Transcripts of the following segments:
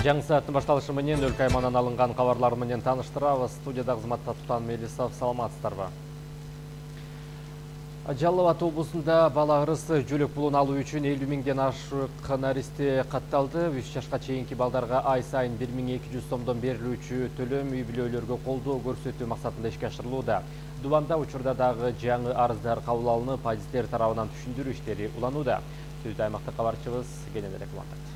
Жаңы сааттын башталышы менен өлкө аймагынан алынган кабарлар менен таныштырабыз. Студияда кызматта Тутан Мелисов, саламатсыздарбы? Жалал Абад облусунда бала ырысы жөлөк булун алуу үчүн 50 миңден ашык наристе катталды. 3 жашка чейинки балдарга ай сайын 1200 сомдон берилүүчү төлөм үй бүлөлөргө колдоо көрсөтүү максатында ишке ашырылууда. Дубанда учурда дагы жаңы арыздар кабыл алынып, позиттер тарабынан түшүндүрүү иштери уланууда. Сөздө аймактык кабарчыбыз кененирээк улантат.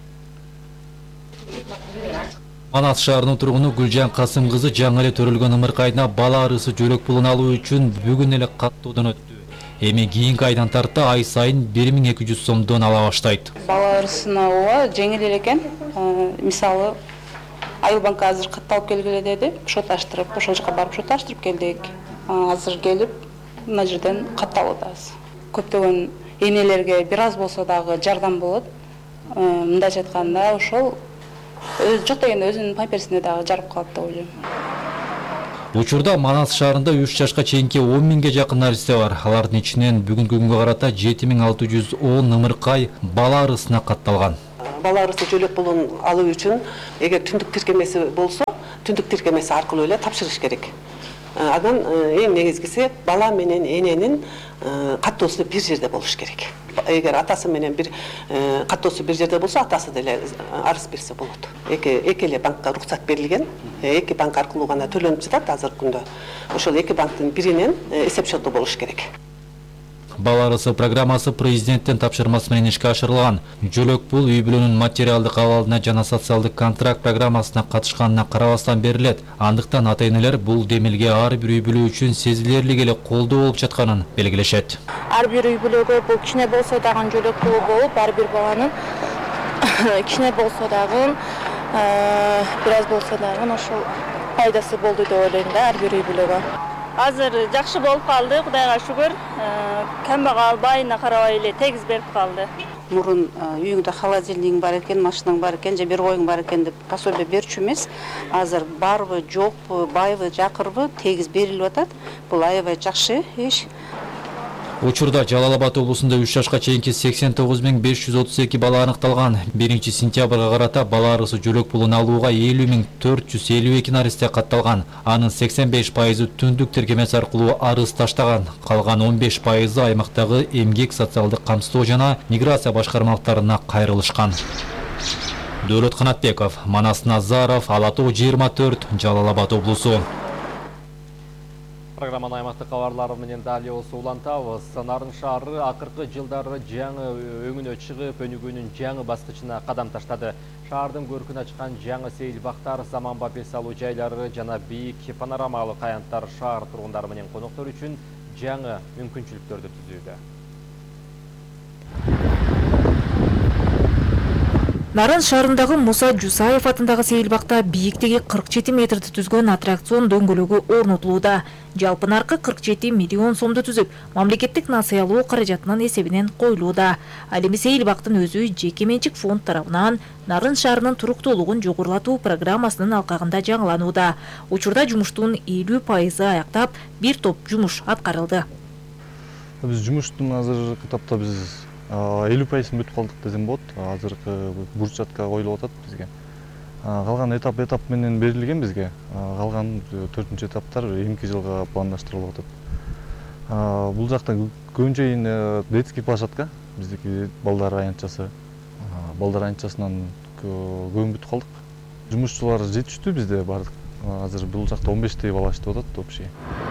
Манас шаарынын тургуну Гүлжан Касым кызы жаңы эле төрөлгөн ымыркайына бала арысы жөлөк пулун алуу үчүн бүгүн эле каттоодон өттү. Эми кийинки айдан тарта ай сайын 1200 сомдон ала баштайт. Бала арысына ооба жеңил эле экен. Мисалы Айыл банкка азыр катталып келгиле деди. Шот аштырып, ошол жака барып шот аштырып келдик. Азыр келип, мына жерден катталуудабыз. Көптөгөн энелерге бир аз болсо дагы жардам болот. Мындайча айтканда ошол жок дегенде өзүнүн памперсине дагы жарып калат деп ойлойм. Учурда Манас шаарында 3 жашка чейинки 10 миңге жакын наристе бар. Алардын ичинен бүгүнкү күнгө карата 7610 ымыркай бала арысына катталган. Бала арысы жөлөк пулун алуу үчүн эгер түндүк тиркемеси болсо, түндүк тиркемеси аркылуу эле тапшырыш керек. Анан эң негизгиси бала менен эненин каттоосу бир жерде болуш керек. Эгер атасы менен бир каттоосу бир жерде болсо, атасы деле арыз берсе болот. Эки эле банкка уруксат берилген. Эки банк аркылуу гана төлөнүп жатат азыркы күндө. Ошол эки банктын биринен эсеп счету болуш керек. Бала арысы программасы президенттин тапшырмасы менен ишке ашырылган. Жөлөк пул үй бүлөнүн материалдык абалына жана социалдык контракт программасына катышканына карабастан берилет. Андыктан ата-энелер бул демилге ар бир үй бүлө үчүн сезилерлик эле колдоо болуп жатканын белгилешет. Ар бир үй бүлөгө бул кичине болсо дагы жөлөк пулу болуп, ар бир баланын кичине болсо дагы бир аз болсо дагы ошол пайдасы болду деп ойлойм да ар бир үй бүлөгө. Азыр жакшы болуп калды, Кудайга шүгүр. Камбагал байына карабай эле тегиз берип калды. Мурун үйүңдө холодильник бар экен, машинаң бар экен, же бир коюң бар экен деп пособие берчү эмес. Азыр барбы, жокпу, байбы, жакырбы тегиз берилип атат. Бул аябай жакшы иш. Учурда Жалал Абад облусунда 3 жашка чейинки 89532 бала аныкталган. 1 сентябрга карата бала арысы жөлөк пулун алууга 70452 наристе катталган. Анын 85% түндүк тиркемеси аркылуу арыз таштаган. Калган 15% аймактагы эмгек социалдык камсыздоо жана миграция башкармалыктарына кайрылышкан. Дөөлөт Канатбеков, Манас Назаров, Ала Тоо 24, Жалал Абад облусу. Программаны аймактык кабарлары менен дали болсо улантабыз. Нарын шаары акыркы жылдары жаңы өңүнө чыгып, өнүгүүнүн жаңы баскычына кадам таштады. Шаардын көркүн ачкан жаңы сейил бактар, заманбап эс алуу жайлары жана бийик панорамалык аянттар шаар тургундары менен коноктор үчүн жаңы мүмкүнчүлүктөрдү түзүүдө. Нарын шаарындагы Муса Жусаев атындагы сейилбакта бийиктиги 47 метрди түзгөн аттракцион дөңгөлөгү орнотулууда. Жалпы наркы 47 миллион сомду түзүп, мамлекеттик насыялоо каражатынын эсебинен коюлууда. Ал эми сейилбактын өзү жеке менчик фонд тарабынан Нарын шаарынын туруктуулугун жогорулатуу программасынын алкагында жаңыланууда. Учурда жумуштун 50% аяктап, бир топ жумуш аткарылды. Биз жумуштун азыркы тапта биз 50% бүтүп калдык десем болот. Азыркы бурчатка коюлуп атат бизге. Калган этап менен берилген бизге. Калган 4-чү этаптар эмки жылга пландаштырылып атат. Бул жакта көбүнчө детский площадка, биздики балдар аянтчасы. Балдар аянтчасынан көбүн бүтүп калдык. Жумушчулар жетиштүү бизде бардык. Азыр бул жакта 15 бала иштеп атат общий.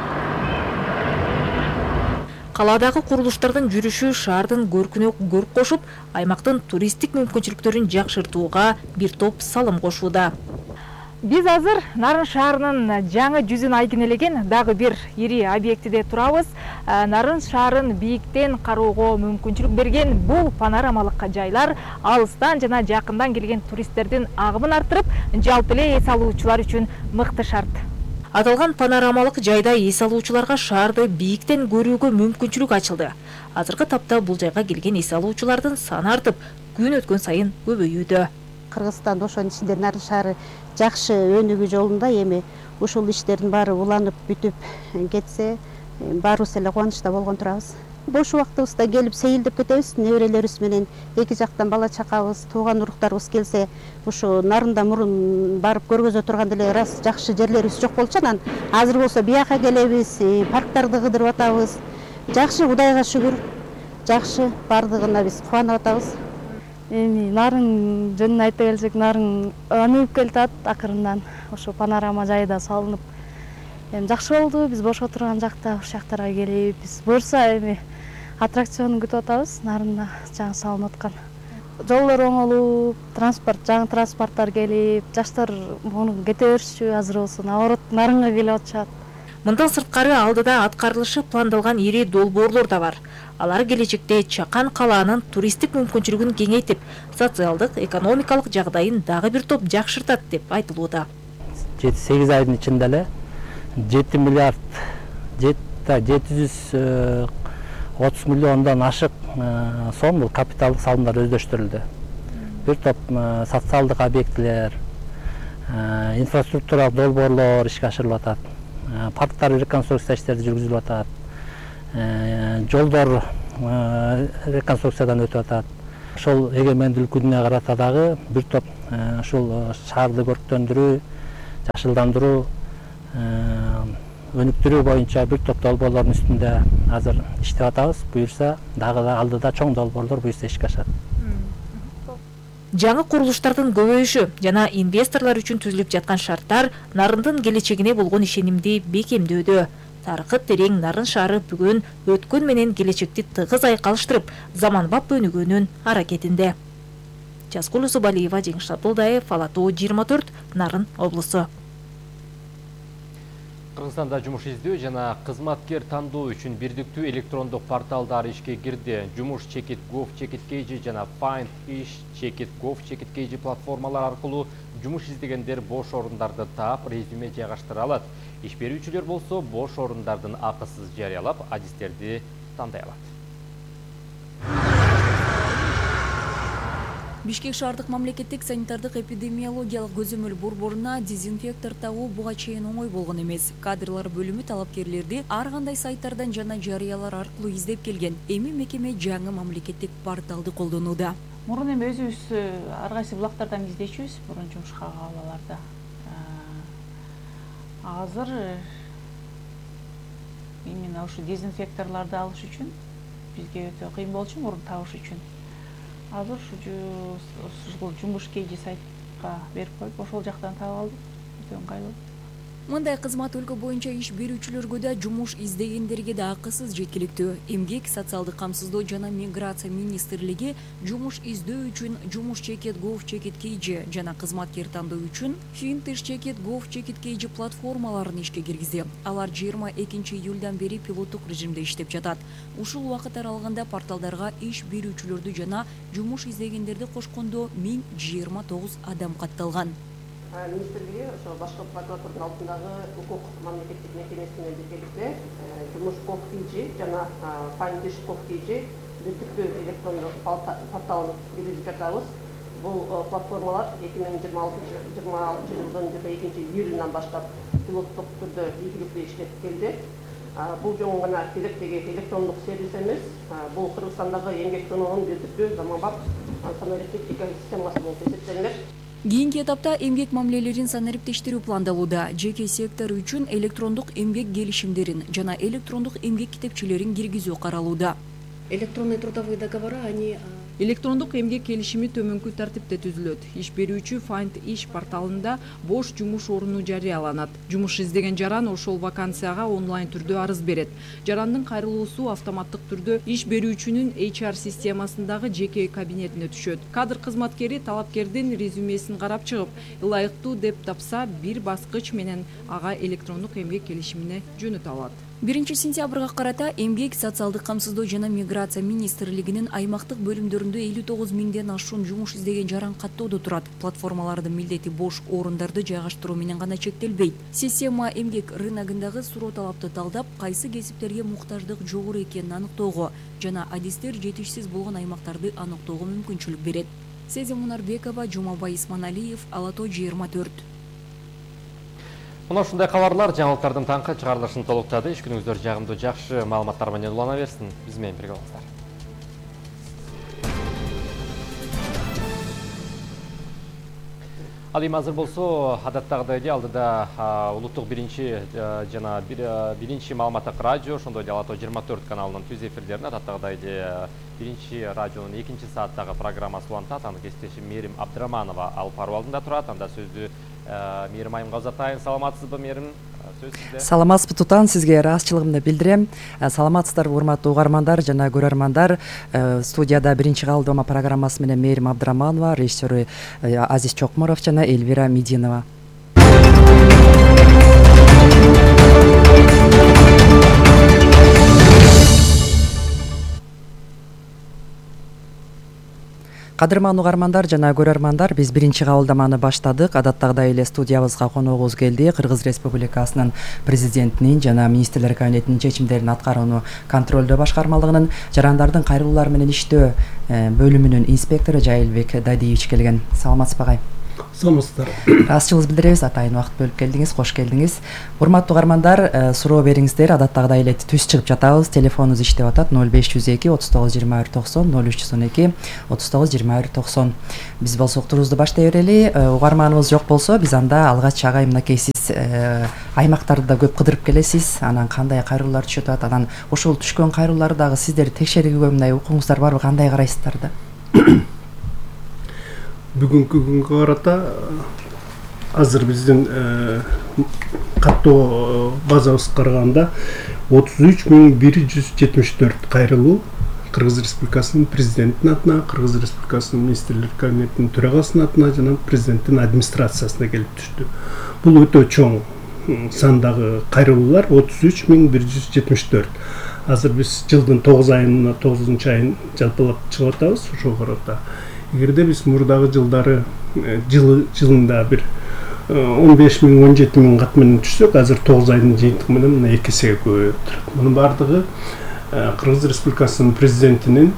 Каладагы курулуштардын жүрүшү шаардын көркүнө көрк кошуп, аймактын туристтик мүмкүнчүлүктөрүн жакшыртууга бир топ салым кошууда. Биз азыр Нарын шаарынын жаңы жүзүн айгинелеген дагы бир ири объектиде турабыз. Нарын шаарын бийиктен кароого мүмкүнчүлүк берген бул панорамалык жайлар алыстан жана жакындан келген туристтердин агымын арттырып, жалпы эле эс алуучулар үчүн мыкты шарт. Аталган панорамалык жайда эс алуучуларга шаарды бийиктен көрүүгө мүмкүнчүлүк ачылды. Азыркы тапта бул жайга келген эс алуучулардын саны артып, күн өткөн сайын көбөйүүдө. Кыргызстанда ошонун ичинде Нарын шаары жакшы өнүгүү жолунда, эми ушул иштердин баары уланып бүтүп кетсе, баарыбыз эле кубанычта болгон турабыз. Бош убактыбызда келип сейилдеп кетебиз, неберелерибиз менен эки жактан бала чакабыз, тууган уруктарыбыз келсе, ушу нарында мурун барып көргөзө турган деле раз жакшы жерлерибиз жок болчу. Анан азыр болсо бияка келебиз, парктарды кыдырып атабыз. Жакшы, Кудайга шүгүр. Жакшы, бардыгына биз кубанып атабыз. Эми нарын жөнүн айта келсек, нарын өнүгүп келатат акырындан. Ошо панорама жайда салынып, эми жакшы болду. Биз бош отурган жакта ушул жактарга келип, биз буюрса эми аттракционду күтүп атабыз. Нарында жаңы салынып аткан. Жолдор оңолуп, жаңы транспорттар келип, жаштар муну кете беришчү, азыр болсо наоборот нарынга келип атышат. Мындан сырткары алдыда аткарылышы пландалган ири долбоорлор да бар. Алар келечекте Чакан калаанын туристтик мүмкүнчүлүгүн кеңейтип, социалдык, экономикалык жагдайын дагы бир топ жакшыртат деп айтылууда. 7-8 айдын ичинде эле 7 миллиард 730 миллиондон ашык сом бул капиталдык салымдар өздөштүрүлдү. Бир топ социалдык объектилер, инфраструктуралык долбоорлор ишке ашырылып атат. Парктар реконструкция иштери жүргүзүлүп атат. Жолдор реконструкциядан өтүп атат. Ошол эгемендүүлүк күнүнө карата дагы бир топ ушул шаарды көрктөндүрүү, жашылдандыруу, өнүктүрүү боюнча бир топ долбоорлордун үстүндө азыр иштеп атабыз. Буюрса дагы алдыда чоң долбоорлор буюрса ишке ашат. Жаңы курулуштардын көбөйүшү жана инвесторлор үчүн түзүлүп жаткан шарттар нарындын келечегине болгон ишенимди бекемдөөдө. Тарыхы терең Нарын шаары бүгүн өткөн менен келечекти тыгыз айкалыштырып, заманбап өнүгүүнүн аракетинде. Жазгул Усубалиева, Жеңиш Абдулдаев, Алатоо 24, Нарын облусу. Кыргызстанда жумуш издөө жана кызматкер тандоо үчүн бирдиктүү электрондук порталдар ишке кирди. Жумуш Chekit.gov.kg жана Find Ish Chekit.gov.kg платформалар аркылуу жумуш издегендер бош орундарды таап, резюме жайгаштыра алат. Иш берүүчүлөр болсо бош орундардын акысыз жарыялап, адистерди тандай алат. Бишкек шаардык мамлекеттик санитардык эпидемиологиялык көзөмөл борборуна дезинфектор табуу буга чейин оңой болгон эмес. Кадрлар бөлүмү талапкерлерди ар кандай сайттардан жана жарыялар аркылуу издеп келген. Эми мекеме жаңы мамлекеттик порталды колдонууда. Мурун эми өзүбүз ар кайсы булактардан издечүбүз, мурун жумушка кабылаларда. Азыр именно ушу дезинфекторлорду алыш үчүн бизге өтө кыйын болчу, мурун табыш үчүн. Азыр ушул жумуш KG сайтка берип коюп, ошол жактан таап алдык. Өтө ыңгайлуу. Мындай кызмат өлкө боюнча иш берүүчүлөргө да, жумуш издегендерге да акысыз жеткиликтүү. Эмгек, социалдык камсыздоо жана миграция министрлиги жумуш издөө үчүн жумуш Chekit.gov.kg жана кызматкер тандоо үчүн Find Ish Chekit.gov.kg платформаларын ишке киргизди. Алар 22 июлдан бери пилоттук режимде иштеп жатат. Ушул убакыт аралыгында порталдарга иш берүүчүлөрдү жана жумуш издегендерди кошкондо 1029 адам катталган. Министрлиги ошо башкы прокуратуранын алдындагы укук мамлекеттик мекемеси менен биргеликте жумуш Gov.kg жана Find Ish Gov.kg бирдиктүү электрондук порталын киргизип жатабыз. Бул платформалар 2026 жылдын 22 июлунан баштап пилоттук түрдө ийгиликтүү иштеп келди. Бул жөн гана керектеги электрондук сервис эмес, бул Кыргызстандагы эмгек тынуунун бирдиктүү заманбап санариптик экосистемасы болуп эсептелинет. Кийинки этапта эмгек мамилелерин санариптештирүү пландалууда. Жеке сектор үчүн электрондук эмгек келишимдерин жана электрондук эмгек китепчелерин киргизүү каралууда. Электронные трудовые договора, они... Электрондук эмгек келишими төмөнкү тартипте түзүлөт. Иш берүүчү Find Ish порталында бош жумуш орunu жарыяланат. Жумуш издеген жаран ошол вакансияга онлайн түрдө арыз берет. Жарандын кайрылуусу автоматтык түрдө иш берүүчүнүн HR системасындагы жеке кабинетине түшөт. Кадр кызматкери талапкердин резюмесин карап чыгып, ылайыктуу деп тапса, бир баскыч менен ага электрондук эмгек келишимине жөнөтө алат. 1 сентябрга карата эмгек, социалдык камсыздоо жана миграция министрлигинин аймактык бөлүмдөрүндө 59 миңден ашуун жумуш издеген жаран каттоодо турат. Платформалардын милдети бош орундарды жайгаштыруу менен гана чектелбейт. Система эмгек рыногундагы суроо талапты талдап, кайсы кесиптерге муктаждык жогору экенин аныктоого жана адистер жетишсиз болгон аймактарды аныктоого мүмкүнчүлүк берет. Сезим Мунарбекова, Жумабай Исманалиев, Алатоо 24. Мына ушундай кабарлар жаңылыктардын таңкы чыгарылышын толуктады. Иш күнүңүздөр жагымдуу, жакшы маалыматтар менен улана берсин. Биз менен бирге болуңуздар. Ал эми азыр болсо адаттагыдай эле алдыда улуттук биринчи жана биринчи маалыматтык радио, ошондой эле Ала Тоо 24 каналынын түз эфирлерин адаттагыдай эле биринчи радионун 2-чи сааттагы программасы улантат. Аны кесиптешим Мээрим Абдыраманова алып баруу алдында турат. Анда сөздү Мээрим айымга узатайын. Саламатсызбы, Мээрим? Сөз сизде. Саламатсызбы, Тутан. Сизге ыраазычылыгымды билдирем. Саламатсыздарбы, урматтуу угармандар жана көрөрмандар. Студияда биринчи кабылдама программасы менен Мээрим Абдыраманова, режиссеру Азиз Чокморов жана Эльвира Мединова. Кадырман угармандар жана көрөрмандар, биз биринчи кабылдаманы баштадык. Адаттагыдай эле студиябызга коногубуз келди. Кыргыз Республикасынын президентинин жана министрлер кабинетинин чечимдерин аткарууну контролдоо башкармалыгынын жарандардын кайрылуулары менен иштөө бөлүмүнүн инспектору Жайылбек Дадиевич келген. Саламатсызбы агай? Саламатсыздар. Ыраазычылыгыбызды билдиребиз. Атайын убакыт бөлүп келдиңиз, кош келдиңиз. Урматтуу угармандар, суроо бериңиздер. Адаттагыдай эле түз чыгып жатабыз. Телефонубуз иштеп атат 0502 39 21 90 0312 39 21 90. Биз болсо уктуруубузду баштай берели. Угарманыбыз жок болсо, биз анда алгач агай мынакей сиз аймактарды да көп кыдырып келесиз. Анан кандай кайрылуулар түшүп атат, анан ошол түшкөн кайрылууларды дагы сиздер текшерүүгө мындай укугуңуздар барбы? Кандай карайсыздар да? Бүгүнкү күнгө карата азыр биздин каттоо базабызга караганда 33.174 кайрылуу Кыргыз Республикасынын президентинин атына, Кыргыз Республикасынын министрлер кабинетинин төрагасынын атына жана президенттин администрациясына келип түштү. Бул өтө чоң сандагы кайрылуулар 33.174. Азыр биз жылдын 9 айына 9 айын жалпылап чыгып атабыз ошого карата. Эгерде биз мурдагы жылдары жылында бир 15.000-17.000 кат менен түшсөк, азыр 9 айдын жыйынтыгы менен мына 2 эсеге көбөйүп турат. Мунун бардыгы Кыргыз Республикасынын президентинин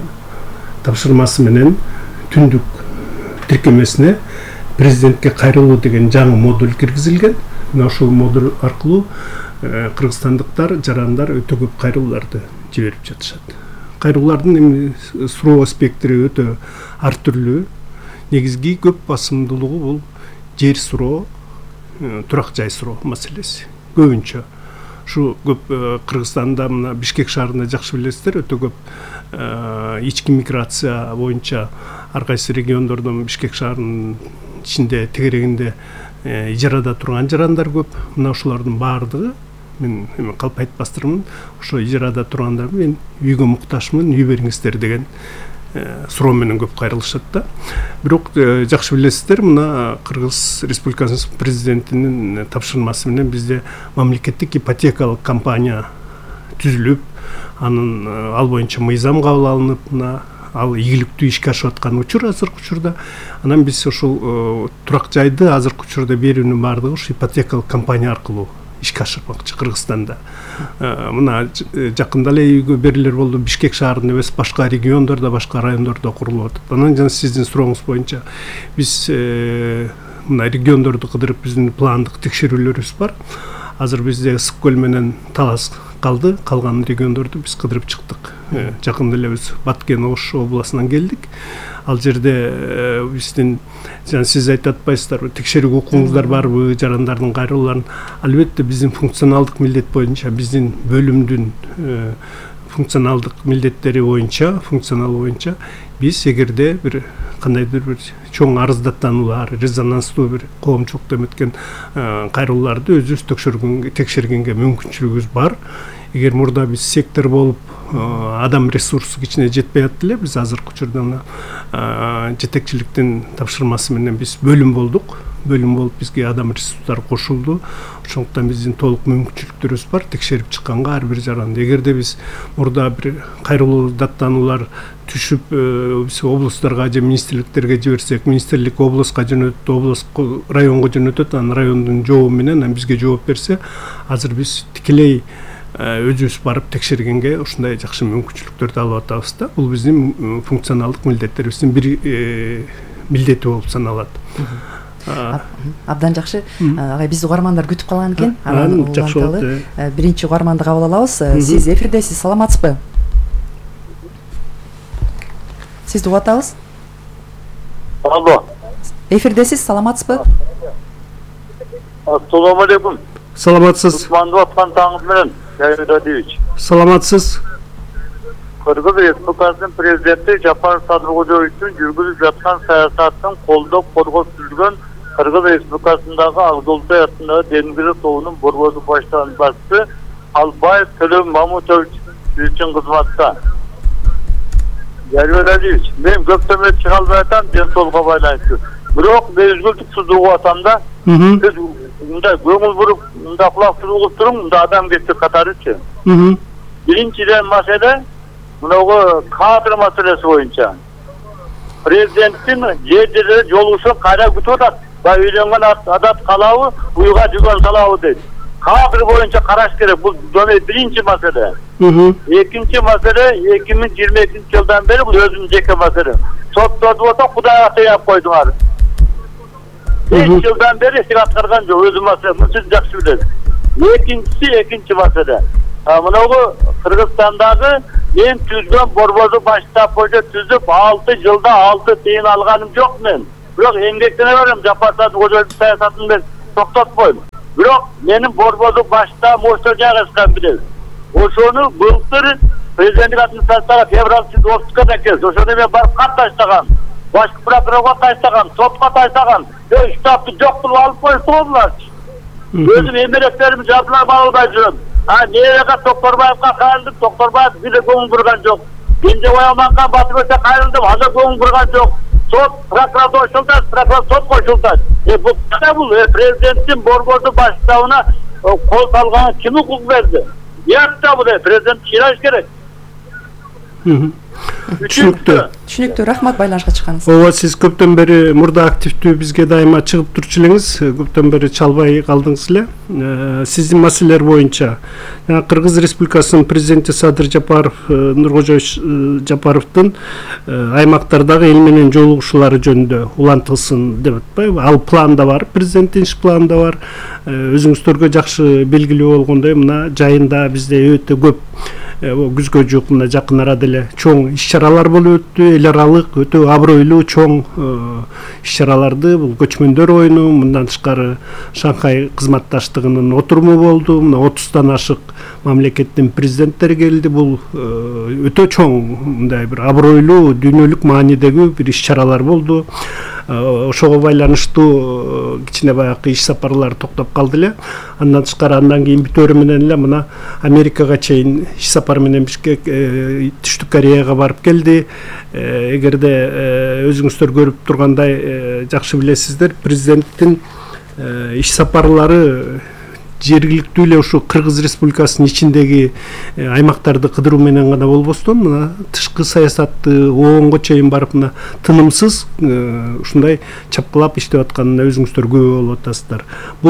тапшырмасы менен түндүк тиркемесине президентке кайрылуу деген жаңы модуль киргизилген. Мына ошол модуль аркылуу кыргызстандыктар, жарандар өтө көп кайрылууларды жиберип жатышат. Кайрылуулардын суроо спектри өтө ар түрлүү. Негизги көп басымдуулугу бул жер суроо, турак жай суроо маселеси. Көбүнчө ушу көп Кыргызстанда мына Бишкек шаарында жакшы билесиздер, өтө көп ички миграция боюнча ар кайсы региондордон Бишкек шаарынын ичинде тегерегинде ижарада турган жарандар көп. Мына ушулардын баардыгы мен калп айтпастырмын, ошо ижарада тургандар мен үйгө муктажмын, үй бериңиздер деген суроо менен көп кайрылышат да. Бирок жакшы билесиздер, мына Кыргыз Республикасынын президентинин тапшырмасы менен бизде мамлекеттик ипотекалык компания түзүлүп, анын ал боюнча мыйзам кабыл алынып, мына ал ийгиликтүү ишке ашып аткан учур азыркы учурда. Анан биз ошол турак жайды азыркы учурда берүүнүн баардыгы ушу ипотекалык компания аркылуу ишке ашырмакчы Кыргызстанда. Мына жакында эле үйгө берилер болду. Бишкек шаарында эмес, башка региондордо, башка райондордо курулуп атат. Анан жана сиздин сурооңуз боюнча биз мына региондорду кыдырып биздин пландык текшерүүлөрүбүз бар. Азыр бизде Ысык көл менен Талас калды. Калган региондорду биз кыдырып чыктык. Жакында эле биз Баткен Ош областынан келдик. Ал жерде биздин жана сиз айтып атпайсыздарбы, текшерүү укугуңуздар барбы, жарандардын кайрылууларын? Албетте биздин функционалдык милдет боюнча, биздин бөлүмдүн функционалдык милдеттери боюнча, биз эгерде бир кандайдыр бир чоң арыздаттануулар, резонанстуу бир коомчулукта эметкен кайрылууларды өзүбүз текшергенге мүмкүнчүлүгүбүз бар. Эгер мурда биз сектор болуп адам ресурсу кичине жетпей атты эле, биз азыркы учурда жетекчиликтин тапшырмасы менен биз бөлүм болуп бизге адам ресурстары кошулду. Ошондуктан биздин толук мүмкүнчүлүктөрүбүз бар текшерип чыкканга ар бир жаранды. Эгерде биз мурда бир кайрылуу даттануулар түшүп биз облустарга же министрликтерге жиберсек, министрлик областка жөнөтөт, област районго жөнөтөт, анан райондун жообу менен бизге жооп берсе, азыр биз тикелей өзүбүз барып текшергенге ушундай жакшы мүмкүнчүлүктөрдү алып атабыз да. Бул биздин функционалдык милдеттерибиздин бир милдети болуп саналат. Абдан жакшы. Агай, биз угармандар күтүп калган экен. Жакшы болот. Биринчи угарманды кабыл алабыз. Сиз эфирдесиз, саламатсызбы? Сизди угуп атабыз. Алло. Эфирдесиз, саламатсызбы? Ассаламу алейкум. Саламатсыз. Кутманды аткан таңыз менен, Леонид Радиевич. Саламатсыз. Кыргыз Республикасынын президенти Жапар Садыркожоевичтин жүргүзүп жаткан саясаттын колдоп коргоп жүргөн Кыргыз Республикасындагы Ак Жол саясатындагы Деңгири тобунун борбордук баштамчысы Албаев Төлөм Мамутович үчүн кызматта. Леонид Радиевич, мен көптөн бери чыга албай атам, ден соолукка байланыштуу. Бирок мен үзгүлтүксүз угуп атам да. Сиз мындай көңүл буруп, мындай кулак түргүп туруң, мындай адамгерчилик катарычы. Биринчиден маселе мынау кадр маселеси боюнча. Президенттин жер жолугушун кайра күтүп атат. Үйрөнгөн адат калабы, уйга жүгөн салабы дейт. Кадр боюнча караш керек. Бул биринчи маселе. Экинчи маселе 2022 жылдан бери бул өзүнүн жеке маселе. Соттоду болсо Кудайга тыяп койдуңар. 5 жылдан бери эч аткарган жок, өзү маселе. Муну сиз жакшы билесиз. Экинчи маселе. Мынау Кыргызстандагы мен түзгөн борборду баштап койду, түзүп 6 жылда 6 тыйын алганым жок мен. Бирок эмгектене берем, Жапар Садыркожоевдун саясатын мен токтотпойм. Бирок менин борборду баштап ошол жайгашкан билебиз. Ошону былтыр президенттик администрацияга февраль 30-га келди. Ошону мен барып кат таштагам. Башкы прокурорго таштагам, сотко таштагам. Штабты жок кылып алып койсоңузларчы. Өзүм эмгектеримди жабылап албай жүрөм. Нерega Токторбаевга кайрылдым, Токторбаев бир көңүл бурган жок. Кенже Ояманга Батырбекке кайрылдым, анда көңүл бурган жок. Сот прокуратура ошолтат, прокурор сот кошултат. Бул кандай бул президенттин борборду баштабына кол салганга ким укук берди? Якта бул президент чыгыш керек. Түшүнүктүү, рахмат байланышка чыкканыңызга. Ооба, сиз көптөн бери мурда активдүү бизге дайыма чыгып турчу элеңиз, көптөн бери чалбай калдыңыз эле. Сиздин маселелер боюнча Кыргыз Республикасынын президенти Садыр Жапаров, Нуркожоевич Жапаровдун аймактардагы эл менен жолугушуулары жөнүндө улантылсын деп атпайбы? Ал планда бар, президенттин иш планында бар. Өзүңүздөргө жакшы белгилүү болгондой, мына жайында бизде өтө көп күзгө жук мына жакын арада эле чоң иш-чаралар болуп өттү. Эл аралык өтө абройлуу чоң иш-чараларды бул көчмөндөр оюну, мындан тышкары Шанхай кызматташтыгынын отуруму болду. Мына 30тан ашык мамлекеттин президенттери келди. Бул өтө чоң мындай бир абройлуу дүйнөлүк маанидеги бир иш-чаралар болду. Ошого байланыштуу кичине баягы иш сапарлар токтоп калды эле. Андан тышкары андан кийин бүтөөрү менен эле мына Америкага чейин иш сапар менен Бишкек, Түштүк Кореяга барып келди. Эгерде өзүңүздөр көрүп тургандай жакшы билесиздер, президенттин иш сапарлары жергиликтүү эле ушу Кыргыз Республикасынын ичиндеги аймактарды кыдыруу менен гана болбостон, мына тышкы саясатты оонго чейин барып мына тынымсыз ушундай чапкылап иштеп атканына өзүңүздөр күбө болуп атасыздар.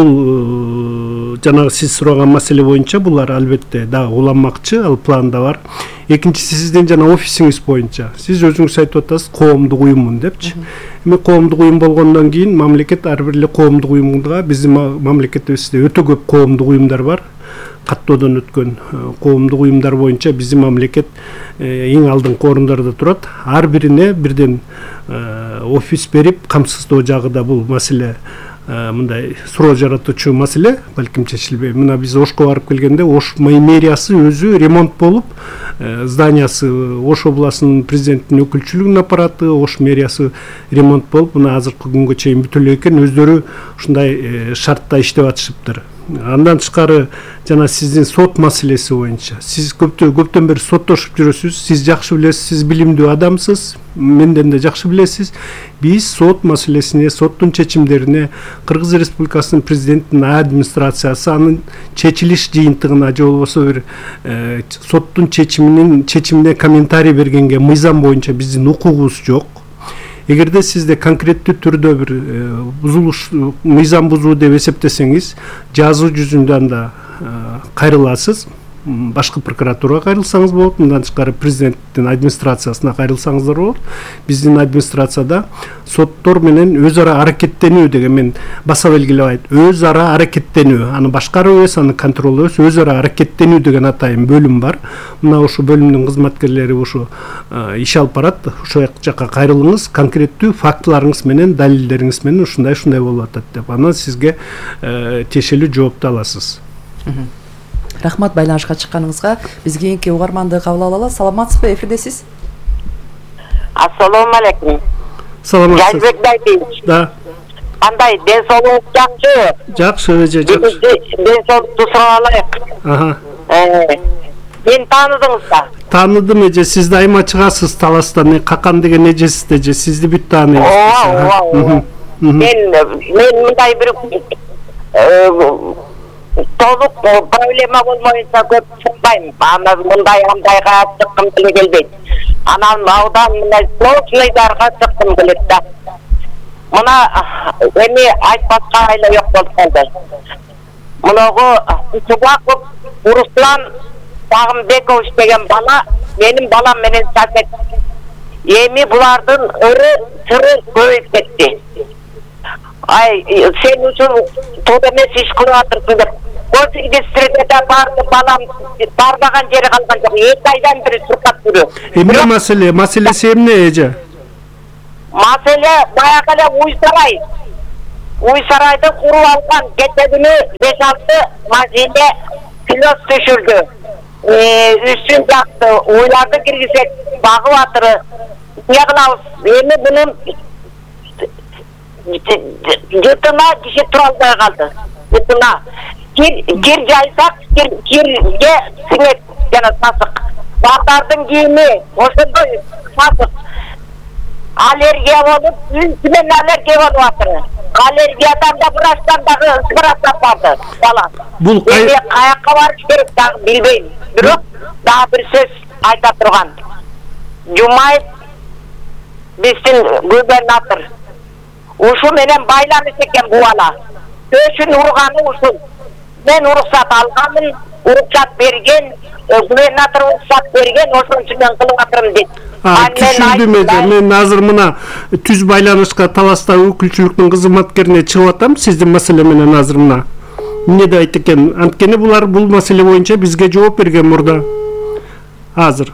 Бул жанагы сиз сураган маселе боюнча булар албетте дагы уланмакчы, ал планда бар. Экинчиси сиздин жана офисиңиз боюнча. Сиз өзүңүз айтып атасыз, коомдук уюммун депчи. Эми коомдук уюм болгондон кийин мамлекет ар бир эле коомдук уюмга, биздин мамлекетибизде өтө көп коомдук уюмдар бар. Каттоодон өткөн коомдук уюмдар боюнча биздин мамлекет эң алдыңкы орундарда турат. Ар бирине бирден офис берип камсыздоо жагыда бул маселе мындай суроо жаратуучу маселе балким чечилбей. Мына биз Ошко барып келгенде Ош мэриясы өзү ремонт болуп, зданиясы Ош областынын президенттин өкүлчүлүгүнүн аппараты, Ош мэриясы ремонт болуп, мына азыркы күнгө чейин бүтүлө экен, өздөрү ушундай шартта иштеп атышыптыр. Андан тышкары жана сиздин сот маселеси боюнча сиз көптөн бери соттошуп жүрөсүз. Сиз жакшы билесиз, сиз билимдүү адамсыз, менден да жакшы билесиз. Биз сот маселесине, соттун чечимдерине, Кыргыз Республикасынын президентинин администрациясы анын чечилиш жыйынтыгына же болбосо бир соттун чечимине комментарий бергенге мыйзам боюнча биздин укугубуз жок. Эгерде сизде конкреттүү түрдө бир бузулуш, мыйзам бузуу деп эсептесеңиз, жазуу жүзүндө анда кайрыласыз. башкы прокуратурага кайрылсаңыз болот, мындан тышкары президенттин администрациясына кайрылсаңыздар болот. Биздин администрацияда соттор менен өз ара аракеттенүү деген мен баса белгилеп айтып, өз ара аракеттенүү, аны башкаруу эмес, аны контролдоо эмес, өз ара аракеттенүү деген атайын бөлүм бар. Мына ушул бөлүмдүн кызматкерлери ушу иш алып барат. Ошол жакка кайрылыңыз, конкреттүү фактыларыңыз менен, далилдериңиз менен ушундай болуп атат деп, анан сизге тиешелүү жоопту аласыз. Рахмат байланышка чыкканыңызга. Биз кийинки угарманды кабыл алалы. Саламатсызбы, эфирдесиз? Ассаламу алейкум. Саламатсыз. Жазбек Байбек. Да. Кандай, ден соолугуңуз жакшы? Жакшы, жакшы. Ден соолукту сурап алайык. Аха. Мени тааныдыңыз да? Таныдым эже, сиз дайыма чыгасыз Таластан, какан деген эжесиз эже, сизди бүт тааныбыз. Ооба. Мен мындай бир толук проблема болмоюнча көп чыкпайм. Аны андайга чыккым деле келбейт. Анан аудан мындай сложныйларга чыккым келет да. Мына эми айтпаска айла жок болуп калды. Мынагу Чубаков Руслан Сагымбекович деген бала менин балам менен сатет. Эми булардын ыры көбөйүп кетти. Ай, сен үчүн топ эмес иш кылып атырсың деп. Госрегистрде барды, балам барбаган жери калган жок. 2 айдан бери суркап жүрөм. Эмне маселеси эмне эже? Маселе баягы эле Уй-сарайды куруп алган кече күнү 5-6 машина пилот түшүрдү. Үстүн жакты уйларды киргизет, багып атыры. Эмне кылабыз? Эми бунун жытына киши тура албай калды. Жытына кир жайсак, кирге сиңет жана сасык. Бактардын кийими ошондой сасык. Аллергия болуп, үстүнөн аллергия болуп атыры. Аллергиядан да врачтан дагы сыраптап барды бала. Бул каякка барыш керек дагы билбейм. Бирок дагы бир сөз айта турган. Жумаев биздин губернатор ушу менен байланыш экен бул бала. Өчүн урганы ушул. Мен уруксат алганмын, уруксат берген, губернатор уруксат берген, ошон үчүн мен кылып атырмын дейт. Түшүндүм эже, мен азыр мына түз байланышка Таласта өкүлчүлүктүн кызматкерине чыгып атам сиздин маселе менен азыр мына. Эмне деп айтты экен? Анткени булар бул маселе боюнча бизге жооп берген мурда. Азыр.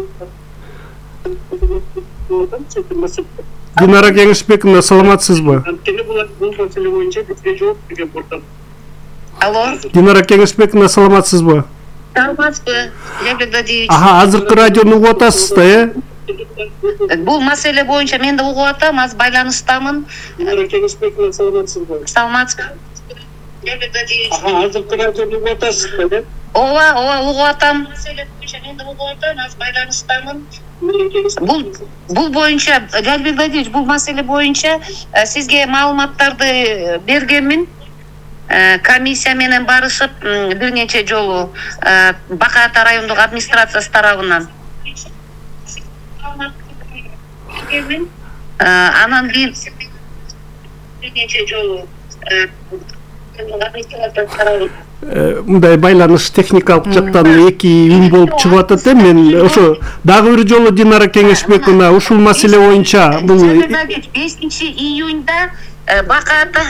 Динара Кеңешбековна, саламатсызбы? Анткени булар бул маселе боюнча бизге жооп берген мурда. Алло. Динара Кеңешбековна, саламатсызбы? Саламатсызбы, Жабек Дадиевич. Азыркы радиону угуп атасыз да, э? Бул маселе боюнча мен да угуп атам, азыр байланыштамын. Динара Кеңешбековна, саламатсызбы? Саламатсызбы. Жабек Дадиевич. Азыркы радиону угуп атасыз да, э? Ооба, угуп атам. Маселе боюнча мен да угуп атам, азыр байланыштамын. Бул боюнча Жабек Дадиевич, бул маселе боюнча сизге маалыматтарды бергенмин. Комиссия менен барышып бир нече жолу Бакай Ата райондук администрациясы тарабынан. Анан кийин бир нече жолу мындай байланыш техникалык жактан эки үн болуп чыгып атат да. Мен ошо дагы бир жолу Динара Кеңешбековна ушул маселе боюнча бул 5-июнда Бакай Ата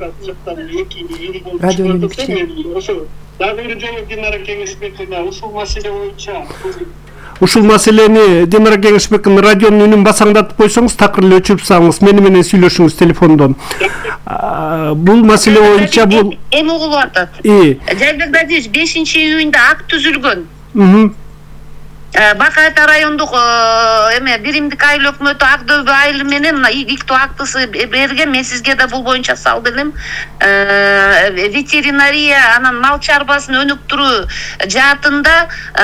радионун кичине дагы бир жолу Динара Кеңешбековна ушул маселе боюнча ушул маселени Динара Кеңешбековна радионун үнүн басаңдатып койсоңуз, такыр эле өчүрүп салыңыз, мени менен сүйлөшүңүз телефондон. Бул маселе боюнча бул эми угулуп атат. Жайбек Дадиевич 5-июнда акт түзүлгөн. Бакай Ата райондук биримдик айыл өкмөтү Акдөбө айылы менен мына иктүү актысы берген. Мен сизге да бул боюнча салды элем. Ветеринария анан мал чарбасын өнүктүрүү жаатында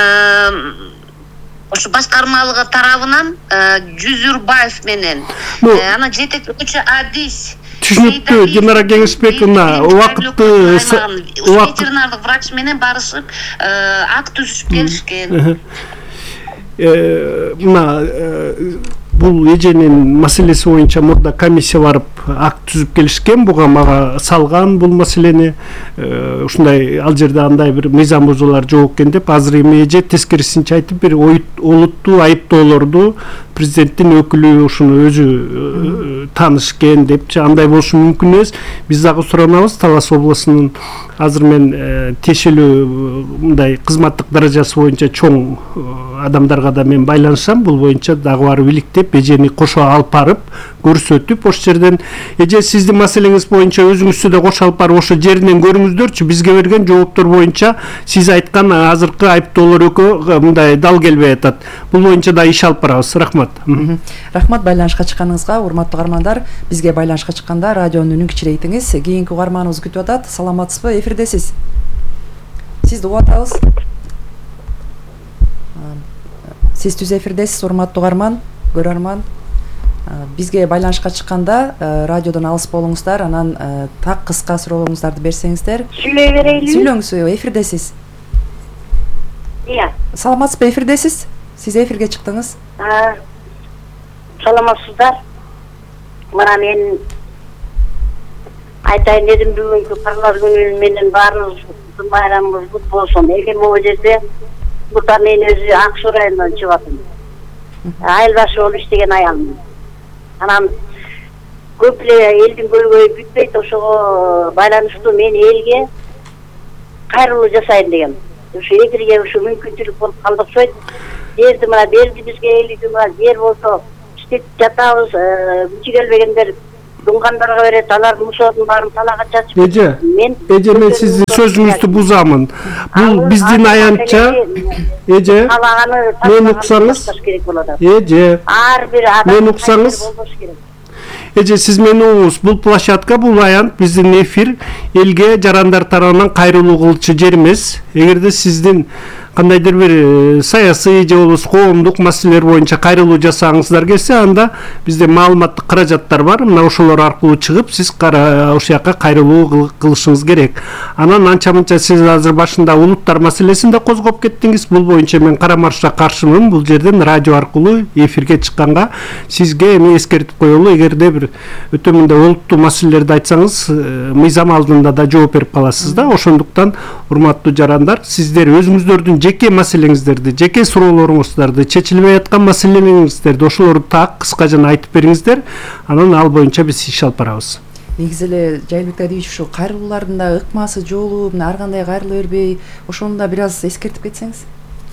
ошо башкармалыгы тарабынан Жүзүрбаев менен анан жетекчи Адис түшүнүктүү Динара Кеңешбековна ветеринардык врач менен барышып акт түзүшүп келишкен. Мына бул эженин маселеси боюнча мурда комиссия барып акт түзүп келишкен, буга мага салган бул маселени, ушундай ал жерде андай бир мыйзам бузуулар жок экен деп. Азыр эми эже тескерисинче айтып, бир олуттуу айыптоолорду президенттин өкүлү ушуну өзү таанышкен депчи, андай болушу мүмкүн эмес. Биз дагы суранабыз, Талас облусунун азыр мен тиешелүү мындай кызматтык даражасы боюнча чоң адамдарга да мен байланышам, бул боюнча дагы барып иликтеп, эжени кошо алып барып көрсөтүп, ошол жерден эже сиздин маселеңиз боюнча өзүңүздү да кошо алып барып ошо жеринен көрүңүздөрчү, бизге берген жооптор боюнча сиз айткан азыркы айыптоолор экөө мындай дал келбей атат. Бул боюнча да иш алып барабыз. Рахмат. Рахмат байланышка чыкканыңызга. Урматтуу угармандар, бизге байланышка чыкканда радионун үнүн кичирейтиңиз. Кийинки угарманыбыз күтүп атат. Саламатсызбы? Эфирдесиз. Сизди угуп атабыз. Сиз түз эфирдесиз, урматтуу угарман, көрөрман. Бизге байланышка чыкканда радиодон алыс болуңуздар, анан так кыска сурооңуздарды берсеңиздер. Сүйлөй берейли. Сүйлөңүз, эфирдесиз. Саламатсызбы? Эфирдесиз. Сиз эфирге чыктыңыз. Саламатсыздар. Мына мен айтайын дедим, бүгүнкү парлар күнү менен баарыбыздын байрамыбыз кут болсун. Эгер могу жерде бута мен өзү Ак Суу районунан чыгып атам. Айыл башы болуп иштеген аялмын. Анан көп эле элдин көйгөйү бүтпөйт, ошого байланыштуу мен элге кайрылуу жасайын дегем. Ушу эфирге ушу мүмкүнчүлүк болуп калды окшойт. Жерди мына берди бизге элиги, мына жер болсо иштеп жатабыз, күчү келбегендер дуңгандарга берет, алар мусордун баарын талаага чачып. Эже мен сиздин сөзүңүздү бузамын. Бул биздин аянтча. Эже мен уксаңыз. Эже мен уксаңыз. Эже сиз мени угуңуз. Бул площадка, бул аянт биздин эфир элге жарандар тарабынан кайрылуу кылчу жер эмес. Эгерде сиздин кандайдыр бир саясий же болбосо коомдук маселелер боюнча кайрылуу жасагыңыздар келсе, анда бизде маалыматтык каражаттар бар. Мына ошолор аркылуу чыгып, сиз ошол жака кайрылуу кылышыңыз керек. Анан анча-мынча сиз азыр башында улуттар маселесин да козгоп кеттиңиз. Бул боюнча мен кара-маршка каршымын. Бул жерден радио аркылуу эфирге чыкканга сизге эми эскертип коелу. Эгерде бир өтө мындай олуттуу маселелерди айтсаңыз, мыйзам алдында да жооп берип каласыз да. Ошондуктан урматтуу жарандар, сиздер өзүңүздөрдүн жеке маселеңиздерди, жеке суроолоруңуздарды, чечилбей аткан маселелериңиздерди ошолорду так кыска жана айтып бериңиздер. Анан ал боюнча биз иш алып барабыз. Негизи эле Жайылбек Тадиевич, ушу кайрылуулардын да ыкмасы жолу, ар кандай кайрыла бербей, ошону да бир аз эскертип кетсеңиз.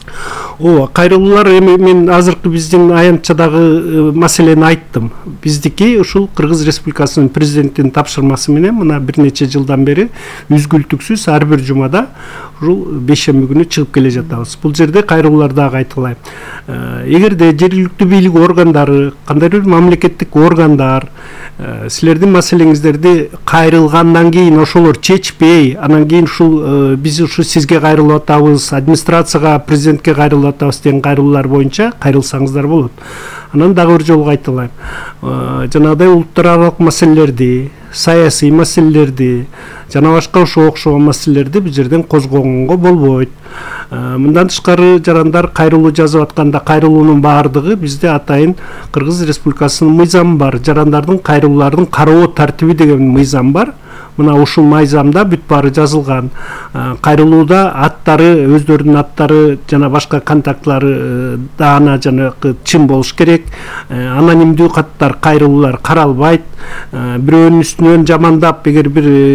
Ооба, кайрылуулар эми мен азыркы биздин аянтчадагы маселени айттым. Биздики ушул Кыргыз Республикасынын президентинин тапшырмасы менен мына бир нече жылдан бери үзгүлтүксүз ар бир жумада ушул бейшемби күнү чыгып келе жатабыз. Бул жерде кайрылуулар дагы айтылайын. Эгерде жергиликтүү бийлик органдары, кандайдыр бир мамлекеттик органдар силердин маселеңиздерди кайрылгандан кийин ошолор чечпей, анан кийин ушул биз ушу сизге кайрылып атабыз, администрацияга, президентке кайрылып атабыз деген кайрылуулар боюнча кайрылсаңыздар болот. Анан дагы бир жолу айтылайын. Жанагыдай улуттар аралык маселелерди, саясий маселелерди жана башка ошого окшогон маселелерди бул жерден козгогонго болбойт. Мындан тышкары жарандар кайрылуу жазып атканда кайрылуунун баардыгы бизде атайын Кыргыз Республикасынын мыйзамы бар. Жарандардын кайрылуулардын кароо тартиби деген мыйзам бар. Мына ушул мыйзамда бүт баары жазылган. Кайрылууда аттары, өздөрүнүн аттары жана башка контактлары даана жана чын болуш керек. Анонимдүү каттар, кайрылуулар каралбайт. Бирөөнүн үстүнөн жамандап, эгер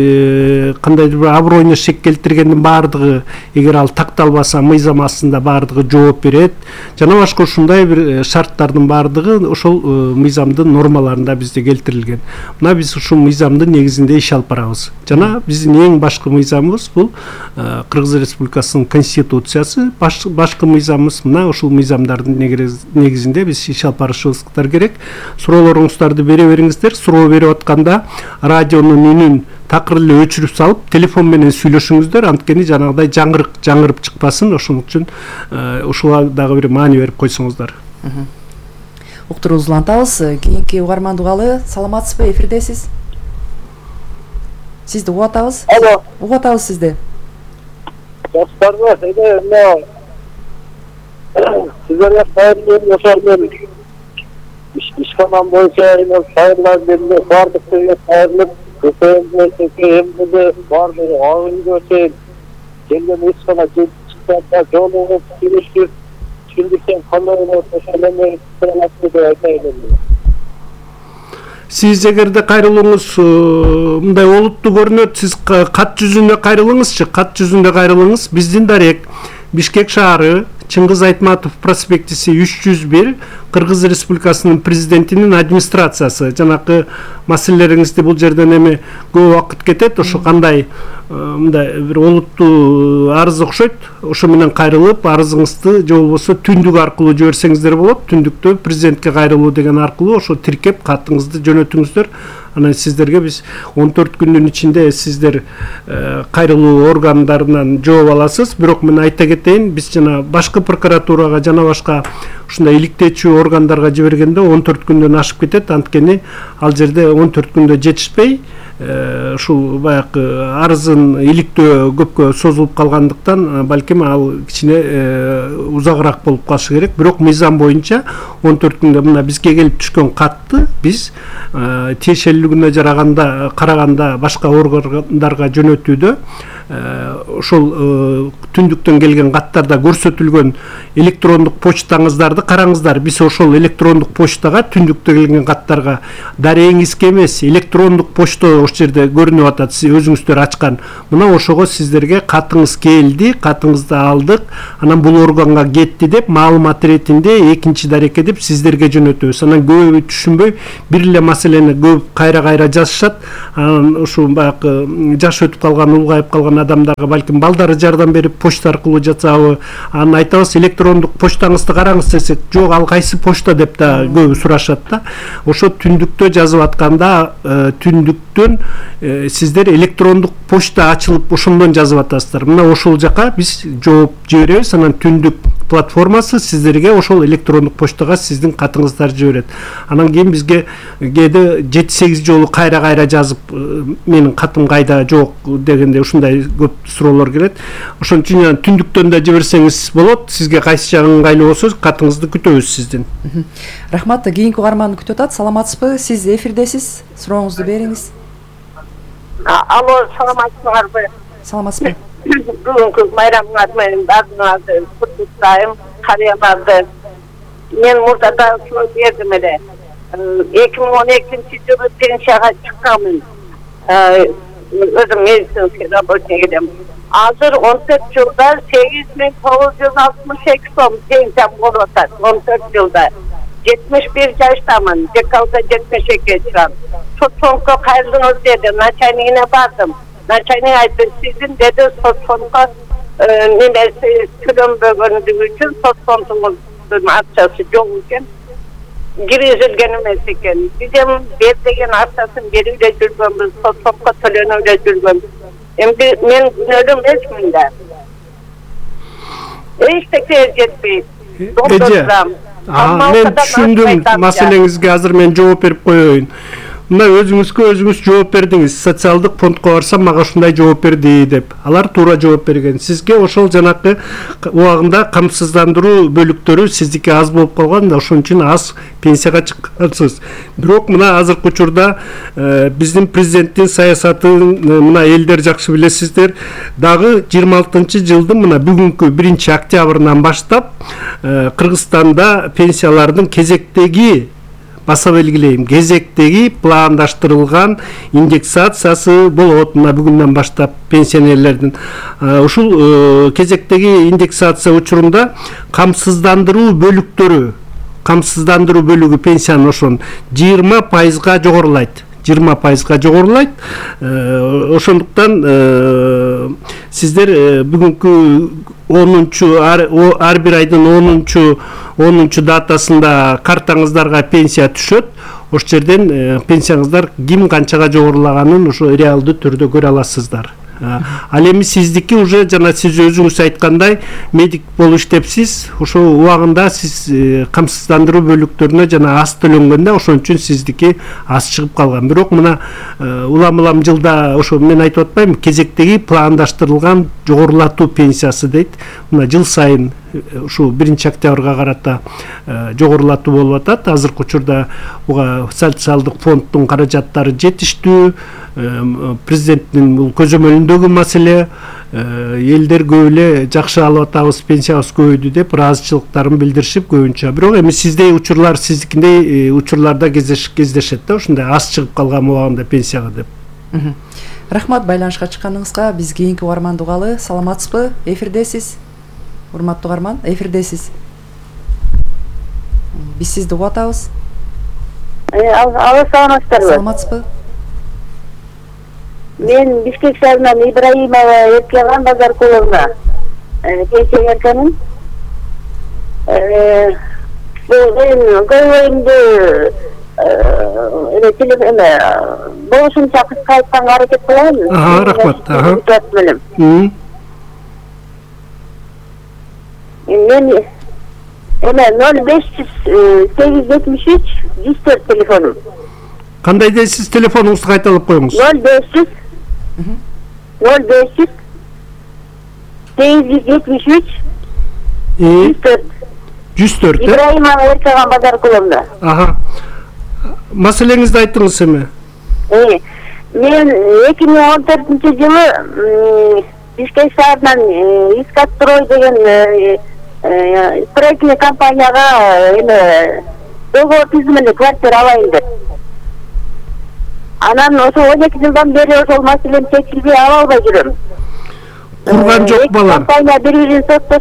бир кандайдыр бир аброюна шек келтиргендин баардыгы, эгер ал такталбаса, мыйзам астында баардыгы жооп берет. Жана башка ушундай бир шарттардын баардыгы ошол мыйзамдын нормаларында бизде келтирилген. Мына биз ушул мыйзамдын негизинде иш алып барабыз. Жана биздин эң башкы мыйзамыбыз бул Кыргыз Республикасынын конституциясы, башкы мыйзамыбыз. Мына ушул мыйзамдардын негизинде биз иш алып барышыбыз керек. Суроолоруңуздарды бере бериңиздер. Суроо берип атканда радионун үнүн такыр эле өчүрүп салып, телефон менен сүйлөшүңүздөр, анткени жанагыдай жаңырып чыкпасын. Ошон үчүн ушуга дагы бир маани берип койсоңуздар. Уктуруубузду улантабыз. Кийинки угарман дугалы. Саламатсызбы? Эфирдесиз. Сизди угуп атабыз. Алло. Угуп атабыз сизди. Жаштарга сиздерге кайрылуу жасар мен ишканан боюнча сайырлар бериле бардыктыгы сайырылып көкөйүмдө бардыгы ауылга чейин келген ишкана чыкканда жолугуп сүрүшүп түшүндүрсем кандай болот ошол эме суралатты деп айтайын. Сиз эгерде кайрылууңуз мындай олуттуу көрүнөт, сиз кат жүзүнө кайрылыңызчы, кат жүзүндө кайрылыңыз. Биздин дарек Бишкек шаары, Чыңгыз Айтматов проспектиси 301, Кыргыз Республикасынын президентинин администрациясы. Жанакы маселелериңизди бул жерден эми көп убакыт кетет, ошо кандай мындай бир олуттуу арыз окшойт. Ошо менен кайрылып, арызыңызды же болбосо түндүк аркылуу жиберсеңиздер болот. Түндүктө президентке кайрылуу деген аркылуу ошо тиркеп катыңызды жөнөтүңүздөр. Анан сиздерге биз 14 күндүн ичинде сиздер кайрылуу органдарынан жооп аласыз. Бирок мен айта кетейин, биз жана башкы прокуратурага жана башка ушундай иликтөөчү органдарга жибергенде 14 күндөн ашып кетет. Анткени ал жерде 14 күндө жетишпей, ушул баягы арызын иликтөө көпкө созулуп калгандыктан балким ал кичине узагыраак болуп калышы керек. Бирок мыйзам боюнча 14 күндө мына бизге келип түшкөн катты биз тиешелүүлүгүнө жараганда караганда башка органдарга жөнөтүүдө ошол түндүктөн келген каттарда көрсөтүлгөн электрондук почтаңыздарды караңыздар. Биз ошол электрондук почтага түндүктө келген каттарга дарегиңизге эмес, электрондук почта ошол жерде көрүнүп атат. Сиз өзүңүздөр ачкан. Мына ошого сиздерге катыңыз келди, катыңызды алдык, анан бул органга кетти деп маалымат иретинде экинчи дарекке деп сиздерге жөнөтөбүз. Анан көбү түшүнбөй бир эле маселени көп кайра жазышат. Анан ушу баягы жаш өтүп калган, улгайып калган адамдарга балким балдары жардам берип почта аркылуу жатсабы, анан айтабыз электрондук почтаңызды караңыз десек, жок ал кайсы почта деп да көбү сурашат да. Ошо түндүктө жазып атканда түндүктөн сиздер электрондук почта ачылып ошондон жазып атасыздар. Мына ошол жака биз жооп жиберебиз. Анан түндүк платформасы сиздерге ошол электрондук почтага сиздин катыңыздарды жиберет. Анан кийин бизге кээде 7-8 жолу кайра жазып менин катым кайда жок дегенде ушундай көп суроолор келет. Ошон үчүн түндүктөн да жиберсеңиз болот. Сизге кайсы жагы ыңгайлуу болсо катыңызды күтөбүз сиздин. Рахмат, кийинки угарман күтүп атат. Саламатсызбы? Сиз эфирдесиз. Сурооңузду бериңиз. Алло, саламатсыздарбы? Саламатсызбы? Бүгүнкү майрамыңыз менен баарыңызды куттуктайм, карыяларды. Мен мурдада суу бердим эле. 2012-жылы пенсияга чыкканмын. Өзүм медицинский работник едим. Азыр 14 жылда 8962 сом пенсиям болуп атат. 14 жылда. 71 жаштамын. Декабрда 72 чыгам. Соцфондко кайрылыңыз деди. Начальнигине бардым. Начальник айтты, сиздин деди соцфондко немеси төлөнбөгөндүгү үчүн соцфондуңуздун акчасы жок экен. Киргизилген эмес экен. Биз эми бер деген акчасын берип эле жүргөнбүз, соцфондко төлөнүп эле жүргөнбүз. Эми мен күнөөлүү эмесмин да. Эчтеке жетпейт. Мен түшүндүм маселеңизге, азыр мен жооп берип коеюн. Мына өзүңүзгө өзүңүз жооп бердиңиз. Социалдык фондко барсам мага ушундай жооп берди деп. Алар туура жооп берген. Сизге ошол жанакы убагында камсыздандыруу бөлүктөрү сиздики аз болуп калган да, ошон үчүн аз пенсияга чыккансыз. Бирок мына азыркы учурда биздин президенттин саясатын мына элдер жакшы билесиздер. Дагы 26-жылдын мына бүгүнкү 1-октябрынан баштап Кыргызстанда пенсиялардын кезектеги баса белгилейм, кезектеги пландаштырылган индексациясы болот. Мына бүгүндөн баштап пенсионерлердин ушул кезектеги индексация учурунда камсыздандыруу бөлүгү пенсиянын ошон 20% жогорулайт. 20% жогорулайт. Ошондуктан сиздер бүгүнкү 10-ар бир айдын 10 датасында картаңыздарга пенсия түшөт. Ошол жерден пенсияңыздар ким канчага жогорулаганын ошо реалдуу түрдө көрө аласыздар. Ал эми сиздики уже жана сиз өзүңүз айткандай медик болуп иштепсиз. Ошол убагында сиз камсыздандыруу бөлүктөрүнө жана аз төлөнгөндө ошон үчүн сиздики аз чыгып калган. Бирок мына улам жылда ошо мен айтып атпайм, кезектеги пландаштырылган жогорулатуу пенсиясы дейт. Мына жыл сайын ушу 1-октябрга карата жогорулатуу болуп атат. Азыркы учурда буга социалдык фонддун каражаттары жетиштүү. Президенттин бул көзөмөлүндөгү маселе, элдер көп эле жакшы алып атабыз, пенсиябыз көбөйдү деп ыраазычылыктарын билдиришип көбүнчө. Бирок эми сиздей учурлар, сиздикиндей учурларда кездешет да, ушундай аз чыгып калган убагында пенсияга деп. Рахмат байланышка чыкканыңызга. Биз кийинки угарманды угалы. Саламатсызбы? Эфирдесиз. Урматтуу угарман, эфирдесиз. Биз сизди угуп атабыз. Алло, саламатсыздарбы? Саламатсызбы? Мен Бишкек шаарынан Ибраимова Эркебан Базаркуловна пенсионеркамын. Мен көйгөйүмдү болушунча кыска айтканга аракет кылайын. Рахмат. Мен 050873-104 телефонум. Кандай дейсиз, телефонуңузду кайталап коюңуз. 050873-104. Ибраимова Эркебан Базаркуловна. Маселеңизди айттыңыз эми. Мен 2014-жылы Бишкек шаарынан Искасстрой деген строительный компанияга договор түзүп квартира алайын деп. Анан ошо 12 жылдан бери ошол маселем чечилбей ала албай жүрөм. Курган жок балар. Компания бири-бирин соттош.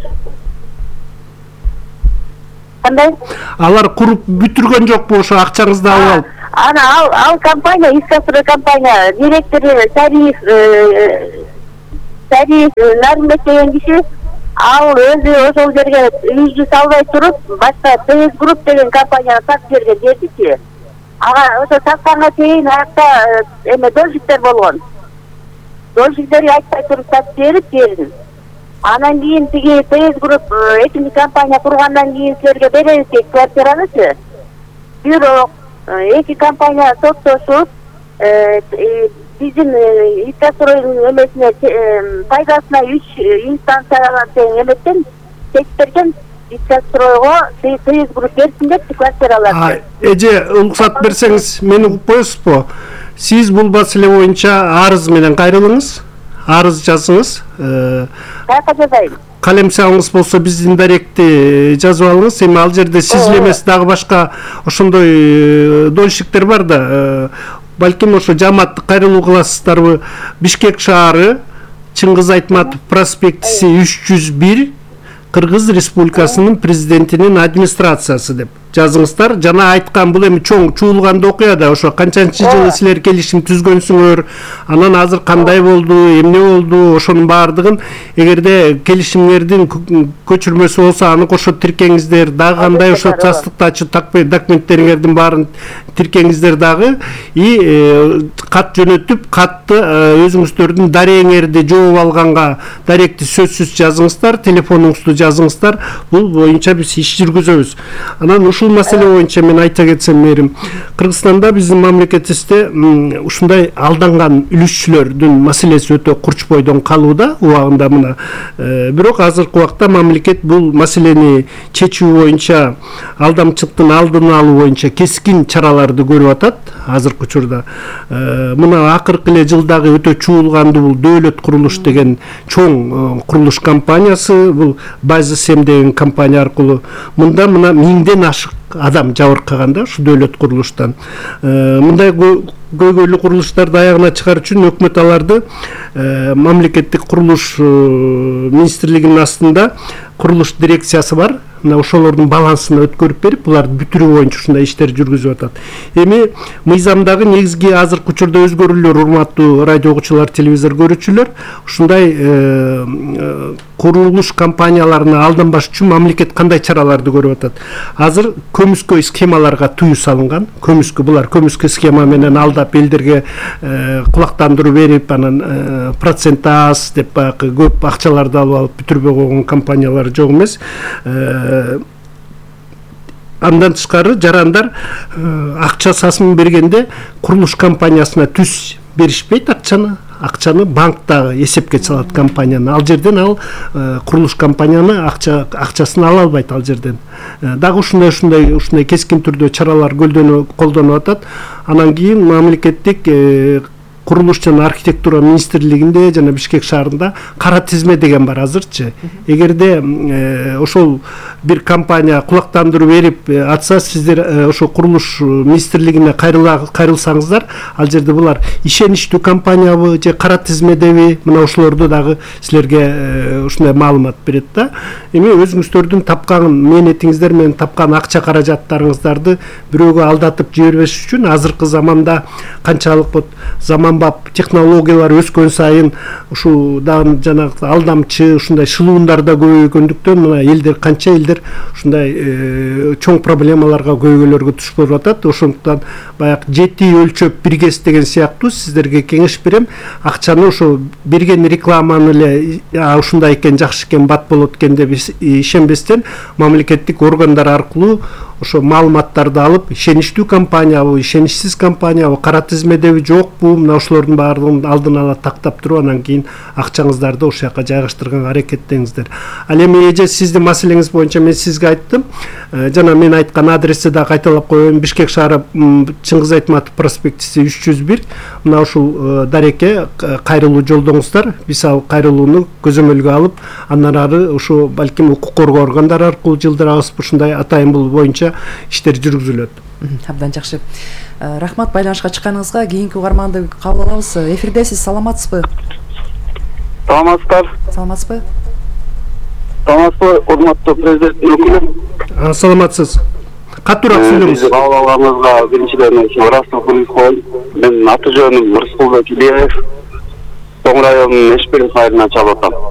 Кандай? Алар куруп бүтүргөн жокпу, ошо акчаңызды алып алып? Ал компания, Искасстрой компания директору Сариф Нарымбек деген киши, ал өзү ошол жерге үйдү салбай туруп, башка ТС Групп деген компанияга сатып берген дедичи. Ага ошо сатканга чейин аякта должниктер болгон. Должниктерге айтпай туруп сатып берин. Анан кийин тиги ТС Групп экинчи компания кургандан кийин силерге беребиз дейт квартиранычы. Бирок эки компания соттошуп, биздин Искасстройдун эмесине пайдасына 3 инстанциялар тең эметтен чечип берген. Искасстройго ТС Групп берсин деп квартираларды. Эже, уруксат берсеңиз, мени угуп коесузбу? Сиз бул маселе боюнча арыз менен кайрылыңыз, арыз жазыңыз. Каяка жазайын? Калем сагыңыз болсо биздин даректи жазып алыңыз. Эми ал жерде сиз эле эмес, дагы башка ошондой должниктер бар да. Балким ошо жамааттык кайрылуу кыласыздарбы? Бишкек шаары, Чыңгыз Айтматов проспектиси 301, Кыргыз Республикасынын президентинин администрациясы деп жазыңыздар. Жана айткан бул эми чоң чуулганда окуяда ошо канчанчы жылы силер келишим түзгөнсүңөр, анан азыр кандай болду, эмне болду, ошонун баардыгын эгерде келишимдердин көчүрмөсү болсо аны кошо тиркеңиздер, дагы кандай ошо тастыктачы документтериңердин баарын тиркеңиздер дагы кат жөнөтүп, катты өзүңүздөрдүн дарегиңерди жооп алганга даректи сөзсүз жазыңыздар, телефонуңузду жазыңыздар. Бул боюнча биз иш жүргүзөбүз. Анан ушул маселе боюнча мен айта кетсем, мээрим, Кыргызстанда биздин мамлекетибизде ушундай алданган үлүшчүлөрдүн маселеси өтө курч бойдон калууда убагында мына. Бирок азыркы убакта мамлекет бул маселени чечүү боюнча, алдамчылыктын алдын алуу боюнча кескин чараларды көрүп атат азыркы учурда. Мына акыркы эле жылдагы өтө чуулгандуу бул Дөөлөт курулуш деген чоң курулуш компаниясы, бул Базисем деген компания аркылуу мында мына 1000ден ашык адам жабыркаган да ушу Дөөлөт курулуштан. Мындай көйгөйлүү курулуштарды аягына чыгаруу үчүн өкмөт аларды мамлекеттик курулуш министрлигинин астында курулуш дирекциясы бар. Мына ошолордун балансын өткөрүп берип, буларды бүтүрүү боюнча ушундай иштер жүргүзүп атат. Эми мыйзамдагы негизги азыркы учурда өзгөрүүлөр, урматтуу радио угуучулар, телевизор көрүүчүлөр, ушундай курулуш компанияларына алданбаш үчүн мамлекет кандай чараларды көрүп атат? Азыр көмүскө схемаларга тыюу салынган. Булар көмүскө схема менен алдап элдерге кулактандыруу берип, анан процент аз деп баягы көп акчаларды алып бүтүрбөй койгон компаниялар жок эмес. Андан тышкары жарандар акчасын бергенде курулуш компаниясына түз беришпейт акчаны банктагы эсепке салат компанияны. Ал жерден ал курулуш компанияны акчасын ала албайт ал жерден. Дагы ушундай кескин түрдө чаралар колдонуп атат. Анан кийин мамлекеттик курулуш жана архитектура министрлигинде жана Бишкек шаарында кара тизме деген бар азырчы. Эгерде ошол бир компания кулактандыруу берип атса, сиздер ошо курулуш министрлигине кайрылсаңыздар, ал жерде булар ишеничтүү компаниябы же кара тизмедеби, мына ошолорду дагы силерге ушундай маалымат берет да. Эми өзүңүздөрдүн тапкан мээнетиңиздер менен тапкан акча каражаттарыңыздарды бирөөгө алдатып жибербеш үчүн азыркы заманда канчалык заманбап технологиялар өскөн сайын ушудан жанагы алдамчы ушундай шылуундар да көбөйгөндүктөн мына элдер канча элдер ушундай чоң проблемаларга көйгөйлөргө туш болуп атат. Ошондуктан баягы жети өлчөп биргес деген сыяктуу сиздерге кеңеш берем. Акчаны ошо берген рекламаны эле ушундай экен, жакшы экен, бат болот экен деп ишенбестен мамлекеттик органдар аркылуу ошо маалыматтарды алып, ишеничтүү компаниябы, ишеничсиз компаниябы, кара тизмедеби, жокпу, мына ошолордун баардыгын алдын ала тактап туруп, анан кийин акчаңыздарды ошол жака жайгаштырганга аракеттениңиздер. Ал эми эже сиздин маселеңиз боюнча мен сизге айттым. Жана мен айткан адрести да кайталап коеюн. Бишкек шаары Чыңгыз Айтматов проспектиси 301. Мына ушул дарекке кайрылуу жолдоңуздар. Биз ал кайрылууну көзөмөлгө алып, андан ары ушу балким укук коргоо органдары аркылуу жылдырабыз. Ушундай атайын бул боюнча иштер жүргүзүлөт. Абдан жакшы. Рахмат байланышка чыкканыңызга. Кийинки угарманды кабыл алабыз. Эфирдесиз, саламатсызбы? Саламатсыздар. Саламатсызбы? Саламатсызбы, урматтуу президенттин өкүлү. Саламатсыз. Катуураак сүйлөңүз. Кабыл алганыңызга биринчиден ырахмат. Менин аты жөнүм Рыскулбек Илиев. Тоң районунун Эшбердин сайынан чалып атам.